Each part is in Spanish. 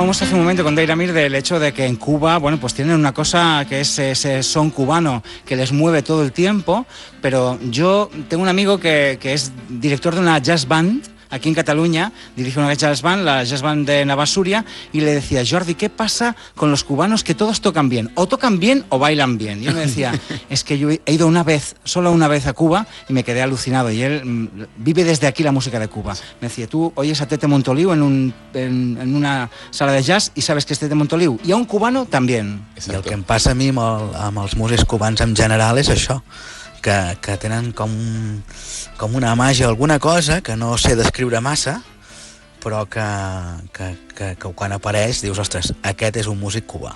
hablábamos hace un momento con Deiramir del hecho de que en Cuba, bueno, pues tienen una cosa que es ese son cubano que les mueve todo el tiempo, pero yo tengo un amigo que es director de una jazz band aquí en Cataluña, dirige una jazz band, la jazz band de Navasúria, y le decía, Jordi, ¿qué pasa con los cubanos que todos tocan bien? O tocan bien o bailan bien. Y él me decía, es que yo he ido solo una vez a Cuba y me quedé alucinado. Y él vive desde aquí la música de Cuba. Me decía, tú oyes a Tete Montoliu en una sala de jazz i sabes que és Tete Montoliu. I a un cubano también. I el que em passa a mi amb els músics cubans en general és això, que tenen com una màgia, alguna cosa que no sé descriure massa, però que quan apareix dius, ostres, aquest és un músic cubà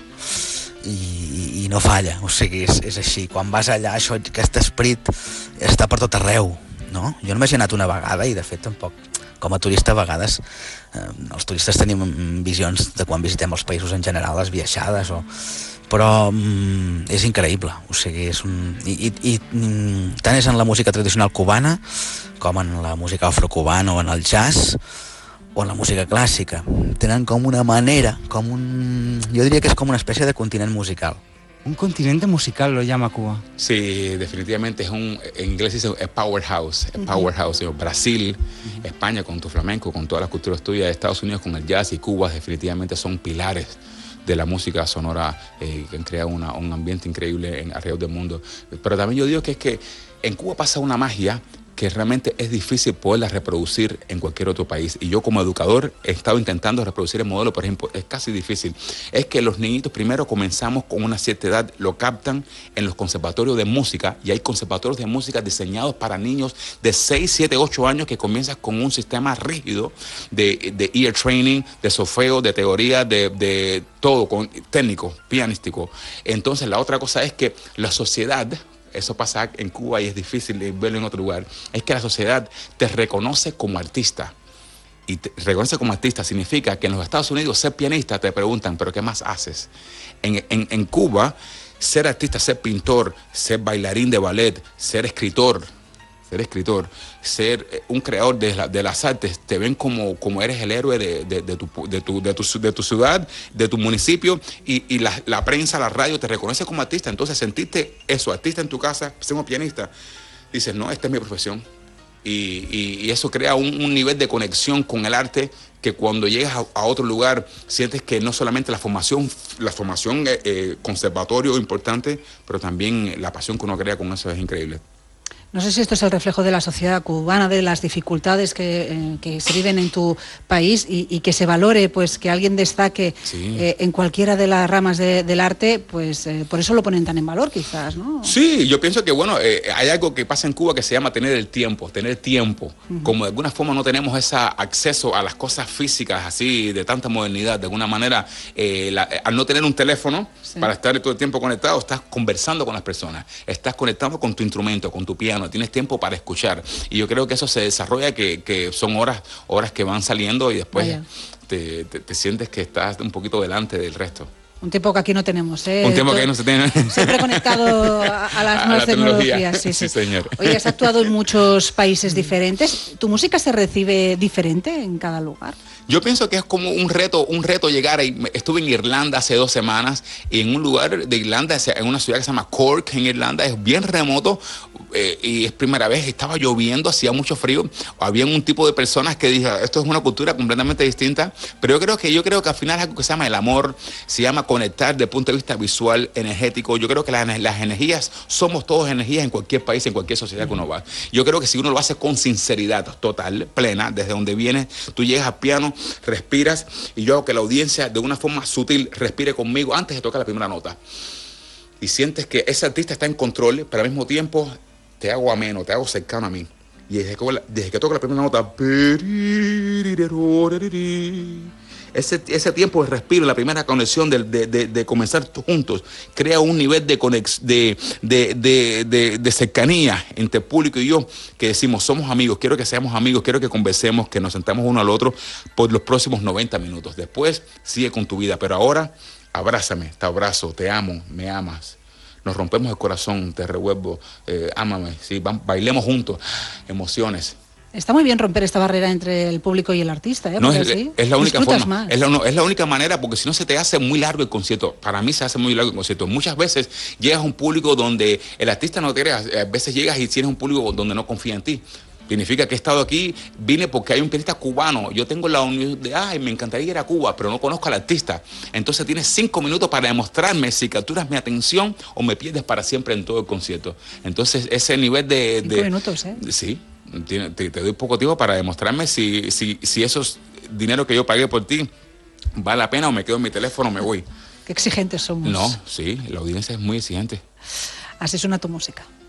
i no falla, o sigui, és així, quan vas allà això, aquest esperit està per tot arreu, no? Jo només hi he anat una vegada i de fet tampoc, com a turista a vegades els turistes tenim visions de quan visitem els països en general, les viatjades però és increïble, o sigui, i tant és en la música tradicional cubana com en la música afrocubana o en el jazz o en la música clàssica. Tenen com una manera, jo diria que és com una espècie de continent musical. Un continente musical lo llama Cuba. Sí, definitivamente en inglés dice es powerhouse, Brasil, España con tu flamenco, con todas las culturas tuyas, Estados Unidos con el jazz y Cuba definitivamente son pilares de la música sonora que crea un ambiente increíble alrededor del mundo. Pero también yo digo que es que en Cuba pasa una magia que realmente es difícil poderla reproducir en cualquier otro país. Y yo como educador he estado intentando reproducir el modelo, por ejemplo, es casi difícil. Es que los niñitos primero comenzamos con una cierta edad, lo captan en los conservatorios de música, y hay conservatorios de música diseñados para niños de 6, 7, 8 años que comienzan con un sistema rígido de ear training, de solfeo, de teoría, de todo, técnico, pianístico. Entonces la otra cosa es que la sociedad, eso pasa en Cuba y es difícil verlo en otro lugar, es que la sociedad te reconoce como artista. Y te reconoce como artista significa que en los Estados Unidos ser pianista te preguntan, ¿pero qué más haces? En Cuba, ser artista, ser pintor, ser bailarín de ballet, ser escritor, ser un creador de las artes, te ven como eres el héroe de tu ciudad, de tu municipio, y la prensa, la radio te reconoce como artista. Entonces sentirte eso, artista en tu casa, siendo pianista, dices, no, esta es mi profesión. Y eso crea un nivel de conexión con el arte que cuando llegas a otro lugar sientes que no solamente la formación conservatorio importante, pero también la pasión que uno crea con eso es increíble. No sé si esto es el reflejo de la sociedad cubana, de las dificultades que se viven en tu país y que se valore, pues, que alguien destaque en cualquiera de las ramas del arte, pues por eso lo ponen tan en valor, quizás, ¿no? Sí, yo pienso que, bueno, hay algo que pasa en Cuba que se llama tener tiempo. Como de alguna forma no tenemos ese acceso a las cosas físicas así de tanta modernidad, de alguna manera, al no tener un teléfono para estar todo el tiempo conectado, estás conversando con las personas, estás conectado con tu instrumento, con tu piano, tienes tiempo para escuchar, y yo creo que eso se desarrolla, que son horas que van saliendo y después te sientes que estás un poquito delante del resto. Un tiempo que aquí no tenemos, ¿eh? Un tiempo que aquí no se tiene. Siempre conectado a las nuevas tecnologías. Sí, señor. Oye, has actuado en muchos países diferentes. ¿Tu música se recibe diferente en cada lugar? Yo pienso que es como un reto llegar ahí. Estuve en Irlanda hace 2 semanas, y en un lugar de Irlanda, en una ciudad que se llama Cork, en Irlanda, es bien remoto, y es primera vez, estaba lloviendo, hacía mucho frío, había un tipo de personas que dije, esto es una cultura completamente distinta, pero yo creo que al final es algo que se llama el amor, se llama conectar desde el punto de vista visual, energético. Yo creo que las energías, somos todos energías en cualquier país, en cualquier sociedad que uno va. Yo creo que si uno lo hace con sinceridad total, plena, desde donde vienes, tú llegas al piano, respiras, y yo hago que la audiencia de una forma sutil respire conmigo antes de tocar la primera nota, y sientes que ese artista está en control, pero al mismo tiempo te hago ameno, te hago cercano a mí, y desde que toco la primera nota, ese tiempo de respiro, la primera conexión de comenzar juntos, crea un nivel de cercanía entre el público y yo, que decimos, somos amigos, quiero que seamos amigos, quiero que conversemos, que nos sentamos uno al otro por los próximos 90 minutos. Después, sigue con tu vida, pero ahora, abrázame, te abrazo, te amo, me amas. Nos rompemos el corazón, te revuelvo, ámame, ¿sí? Bailemos juntos, emociones. Está muy bien romper esta barrera entre el público y el artista, ¿eh? No, Porque es así la única disfrutas forma, más. es la única manera, porque si no se te hace muy largo el concierto. Para mí se hace muy largo el concierto. Muchas veces llegas a un público donde el artista no te creas, a veces llegas y tienes un público donde no confía en ti. Significa que he estado aquí, vine porque hay un pianista cubano. Yo tengo la unidad de, ay, me encantaría ir a Cuba, pero no conozco al artista. Entonces tienes 5 minutos para demostrarme si capturas mi atención o me pierdes para siempre en todo el concierto. Entonces ese nivel de... 5 minutos, ¿eh? Sí, te doy poco tiempo para demostrarme si esos dinero que yo pagué por ti vale la pena o me quedo en mi teléfono o me voy. Qué exigentes somos. No, sí, la audiencia es muy exigente. Así suena tu música.